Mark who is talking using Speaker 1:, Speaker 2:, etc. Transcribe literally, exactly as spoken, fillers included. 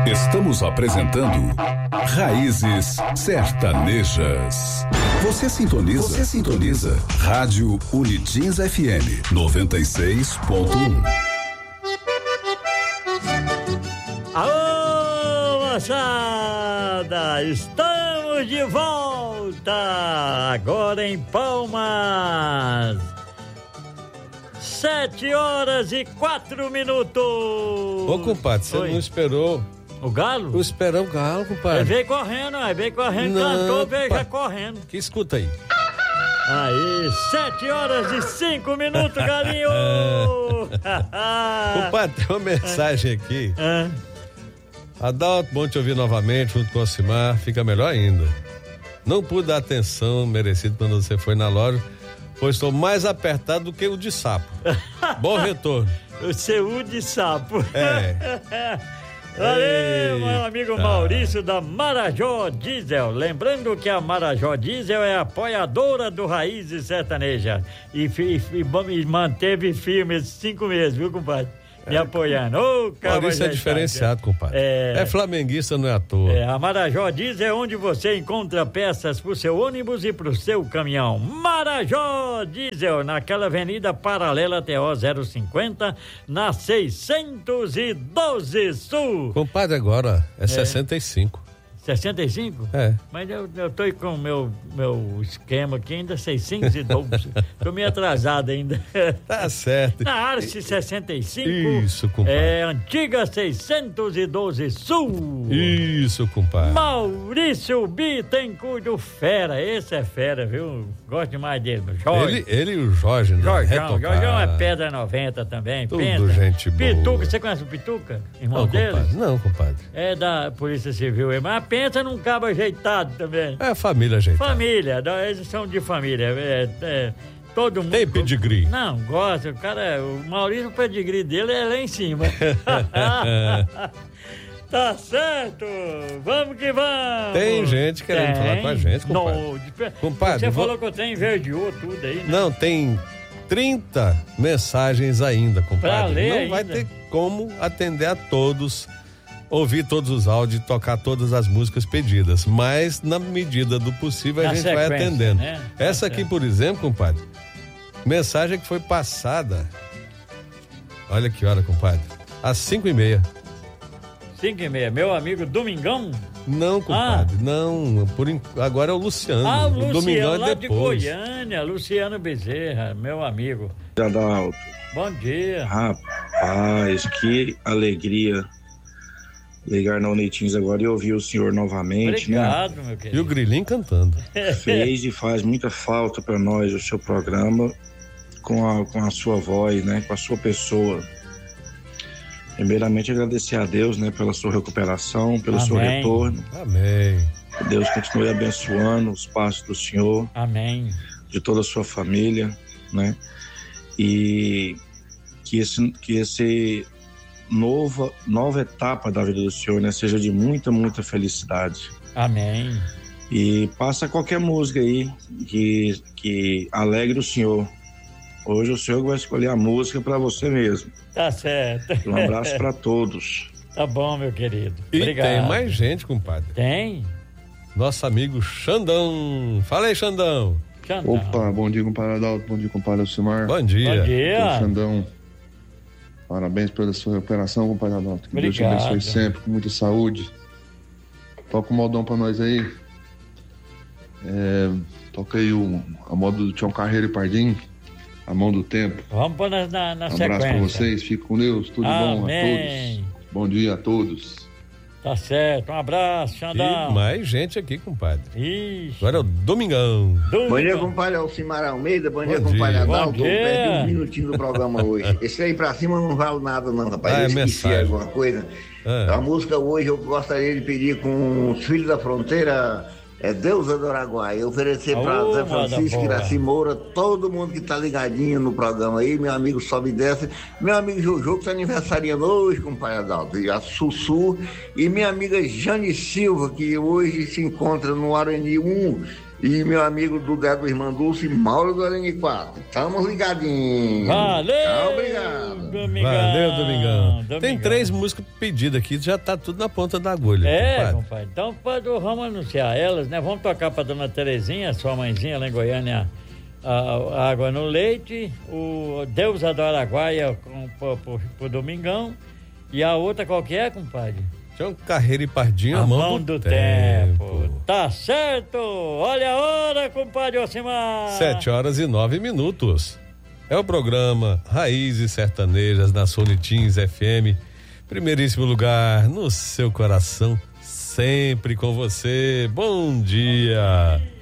Speaker 1: Estamos apresentando Raízes Sertanejas. Você sintoniza? Você sintoniza? Rádio Unitins F M noventa e seis ponto um.
Speaker 2: Alô, moçada! Estamos de volta! Agora em Palmas. Sete horas e quatro minutos.
Speaker 3: Ô, compadre, você
Speaker 2: Oi.
Speaker 3: não esperou
Speaker 2: o galo?
Speaker 3: Eu espero o galo, compadre.
Speaker 2: Ele veio correndo, aí veio correndo,
Speaker 3: Não,
Speaker 2: cantou, veio
Speaker 3: pa-
Speaker 2: já correndo.
Speaker 3: Que escuta aí.
Speaker 2: Aí, sete horas e cinco minutos, galinho!
Speaker 3: Compadre, tem uma mensagem aqui.
Speaker 2: Ah,
Speaker 3: Adalto, bom te ouvir novamente junto com o Ocimar, fica melhor ainda. Não pude dar atenção merecida quando você foi na loja, pois estou mais apertado do que o de sapo. Bom retorno.
Speaker 2: o seu de sapo.
Speaker 3: É.
Speaker 2: Valeu, meu
Speaker 3: Eita.
Speaker 2: amigo Maurício da Marajó Diesel. Lembrando que a Marajó Diesel é apoiadora do Raízes Sertaneja. E, fi- e, bom, e manteve firme esses cinco meses, viu, compadre? Me apoiando. Ô, cara,
Speaker 3: Maurício é
Speaker 2: mas
Speaker 3: diferenciado, compadre.
Speaker 2: É.
Speaker 3: É flamenguista, não é à toa.
Speaker 2: É, a Marajó Diesel é onde você encontra peças pro seu ônibus e pro seu caminhão. Marajó Diesel, naquela avenida paralela T O zero cinquenta, na seiscentos e doze Sul.
Speaker 3: Compadre, agora é, sessenta e cinco.
Speaker 2: sessenta e cinco?
Speaker 3: É.
Speaker 2: Mas eu, eu tô com o meu, meu esquema aqui ainda seiscentos e doze. Tô meio atrasado ainda.
Speaker 3: Tá certo.
Speaker 2: Na Arce sessenta e cinco.
Speaker 3: Isso, compadre.
Speaker 2: É antiga seiscentos e doze Sul.
Speaker 3: Isso, compadre.
Speaker 2: Maurício Bittencourt, o fera. Esse é fera, viu? Gosto demais dele. Jorge.
Speaker 3: Ele, ele e o Jorge, né?
Speaker 2: Jorjão.
Speaker 3: Retocar.
Speaker 2: Jorjão é pedra noventa também.
Speaker 3: Tudo
Speaker 2: Penta.
Speaker 3: gente boa.
Speaker 2: Pituca. Você conhece o Pituca? Irmão
Speaker 3: Não,
Speaker 2: dele?
Speaker 3: compadre. Não, compadre.
Speaker 2: É da Polícia Civil. Mas a Penta não cabe ajeitado também.
Speaker 3: É a família, gente.
Speaker 2: Família. da- Eles são de família. É, é, todo mundo.
Speaker 3: Tem pedigree.
Speaker 2: Não, gosta. O cara, o Maurício, o pedigree dele é lá em cima. Tá certo. Vamos que vamos.
Speaker 3: Tem gente querendo
Speaker 2: Tem.
Speaker 3: falar com a gente, compadre.
Speaker 2: No, de-
Speaker 3: Compadre,
Speaker 2: Você
Speaker 3: vou-
Speaker 2: falou que eu tenho enverdeou tudo aí, né?
Speaker 3: Não, tem trinta mensagens ainda,
Speaker 2: Pra
Speaker 3: compadre.
Speaker 2: ler
Speaker 3: Não
Speaker 2: ainda.
Speaker 3: vai ter como atender a todos, ouvir todos os áudios, tocar todas as músicas pedidas. Mas, na medida do possível, a
Speaker 2: Na
Speaker 3: gente vai
Speaker 2: sequência,
Speaker 3: atendendo.
Speaker 2: né?
Speaker 3: Essa
Speaker 2: Tá
Speaker 3: aqui,
Speaker 2: certo.
Speaker 3: por exemplo, compadre, mensagem que foi passada. Olha que hora, compadre. Às cinco e meia.
Speaker 2: Cinco e meia. Meu amigo Domingão.
Speaker 3: Não, compadre, não. Por, en- agora é o Luciano.
Speaker 2: Ah, o
Speaker 3: o Domingão
Speaker 2: Luciano
Speaker 3: é
Speaker 2: lá de
Speaker 3: depois.
Speaker 2: Goiânia. Luciano Bezerra, meu amigo.
Speaker 4: Adalto,
Speaker 2: Bom dia.
Speaker 4: rapaz, que alegria ligar na Unitins agora e ouvir o senhor novamente,
Speaker 2: Obrigado, meu
Speaker 3: E o
Speaker 2: querido.
Speaker 3: Grilinho cantando.
Speaker 4: né? Fez e faz muita falta para nós o seu programa com a, com a sua voz, né? Com a sua pessoa. Primeiramente agradecer a Deus, né? Pela sua recuperação, pelo seu
Speaker 2: Amém.
Speaker 4: retorno.
Speaker 3: Amém.
Speaker 4: Que Deus continue abençoando os passos do senhor,
Speaker 2: Amém.
Speaker 4: de toda a sua família, né? E que esse, que esse nova, nova etapa da vida do senhor, né, seja de muita, muita felicidade.
Speaker 2: Amém.
Speaker 4: E passa qualquer música aí que, que alegre o senhor. Hoje o senhor vai escolher a música para você mesmo.
Speaker 2: Tá certo.
Speaker 4: Um abraço para todos.
Speaker 2: Tá bom, meu querido.
Speaker 3: E
Speaker 2: Obrigado.
Speaker 3: tem mais gente, compadre.
Speaker 2: Tem?
Speaker 3: Nosso amigo Xandão. Fala aí, Xandão.
Speaker 2: Xandão.
Speaker 5: Opa, bom dia, compadre Adalto, bom dia, compadre Alcimar.
Speaker 3: Bom dia.
Speaker 2: Bom
Speaker 5: Sou
Speaker 2: dia.
Speaker 5: Xandão. Parabéns pela sua recuperação, compadre Adalto. Que Deus te
Speaker 2: Obrigado.
Speaker 5: abençoe sempre, com muita saúde. Toca o modão pra nós aí. É, toca aí o, a moda do Tião Carreiro e Pardinho, A Mão do Tempo.
Speaker 2: Vamos pôr na, na, na
Speaker 5: Um
Speaker 2: sequência.
Speaker 5: abraço pra vocês, fique com Deus, tudo bom a
Speaker 2: Amém.
Speaker 5: todos. Bom dia a todos.
Speaker 2: Tá certo. Um abraço, Xandão.
Speaker 3: E mais gente aqui, compadre.
Speaker 2: Ixi.
Speaker 3: Agora é o Domingão.
Speaker 2: Domingo.
Speaker 6: Bom dia, compadre Alcimar Almeida. Bom, dia,
Speaker 3: Bom
Speaker 6: compadre
Speaker 3: dia.
Speaker 2: Bom
Speaker 6: Adalto.
Speaker 2: dia.
Speaker 6: Perdi um minutinho do programa hoje. Esse aí pra cima não vale nada, não, rapaz.
Speaker 3: Ah, é
Speaker 6: Eu esqueci
Speaker 3: mensagem.
Speaker 6: alguma coisa.
Speaker 3: Ah.
Speaker 6: A música hoje eu gostaria de pedir com os Filhos da Fronteira, é Deusa do Araguaia. Oferecer pra
Speaker 2: Ô,
Speaker 6: Zé
Speaker 2: moda
Speaker 6: Francisco,
Speaker 2: boa.
Speaker 6: Iraci Moura, todo mundo que tá ligadinho no programa aí, meu amigo Sobe e Desce, meu amigo Jojo, que tá aniversariando hoje, compadre Adalto, e a Sussu, e minha amiga Jane Silva, que hoje se encontra no Arani um, e meu amigo do Dedo Irmã Dulce, Mauro do L N quatro. Estamos ligadinhos.
Speaker 2: Valeu!
Speaker 6: Tchau, obrigado.
Speaker 2: Domingão.
Speaker 3: Valeu, Domingão.
Speaker 2: Domingão.
Speaker 3: Tem três músicas pedidas aqui, já tá tudo na ponta da agulha.
Speaker 2: É,
Speaker 3: compadre.
Speaker 2: compadre. Então pode, vamos anunciar elas, né? Vamos tocar pra dona Terezinha, sua mãezinha lá em Goiânia, a, a Água no Leite, o Deus Adora Guaia com, pro, pro, pro Domingão, e a outra qual que é, compadre?
Speaker 3: Tião Carreiro e Pardinho,
Speaker 2: A
Speaker 3: a mão,
Speaker 2: mão
Speaker 3: do,
Speaker 2: do
Speaker 3: tempo.
Speaker 2: tempo. Tá certo! Olha a hora, compadre Alcimar!
Speaker 3: Sete horas e nove minutos. É o programa Raízes Sertanejas na Sonitins F M. Primeiríssimo lugar no seu coração, sempre com você. Bom dia!